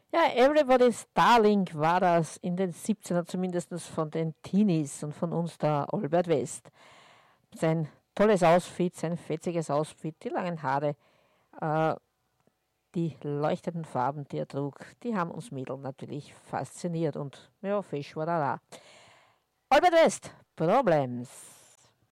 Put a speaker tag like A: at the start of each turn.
A: Ja, Everybody's Darling war das in den 17er zumindest von den Teenies und von uns der Albert West. Sein tolles Outfit, sein fetziges Outfit, die langen Haare, äh, die leuchtenden Farben, die er trug, die haben uns Mädel natürlich fasziniert und ja, Fisch war da. Albert West, Problems.